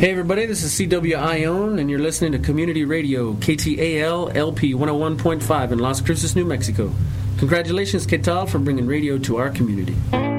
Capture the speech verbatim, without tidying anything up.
Hey everybody, this is C W Ione, and you're listening to Community Radio, K T A L L P one oh one point five in Las Cruces, New Mexico. Congratulations, K T A L, for bringing radio to our community.